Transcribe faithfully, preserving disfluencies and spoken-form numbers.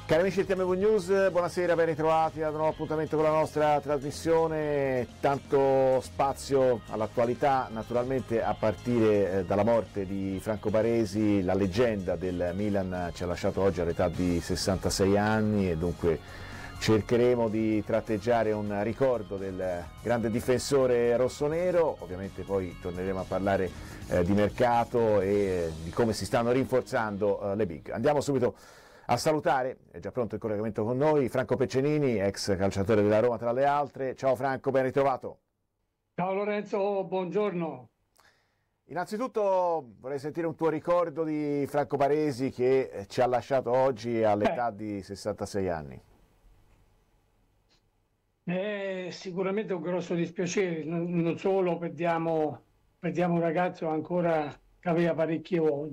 Cari amici di T M V News, buonasera, ben ritrovati ad un nuovo appuntamento con la nostra trasmissione. Tanto spazio all'attualità, naturalmente a partire dalla morte di Franco Baresi. La leggenda del Milan ci ha lasciato oggi all'età di sessantasei anni e dunque cercheremo di tratteggiare un ricordo del grande difensore rossonero. Ovviamente poi torneremo a parlare eh, di mercato e di come si stanno rinforzando eh, le big. Andiamo subito a salutare, è già pronto il collegamento con noi, Franco Peccenini, ex calciatore della Roma tra le altre. Ciao Franco, ben ritrovato. Ciao Lorenzo, buongiorno. Innanzitutto vorrei sentire un tuo ricordo di Franco Baresi che ci ha lasciato oggi Beh, all'età di sessantasei anni. è sicuramente un grosso dispiacere, non, non solo perdiamo, perdiamo un ragazzo ancora che aveva parecchie voglie.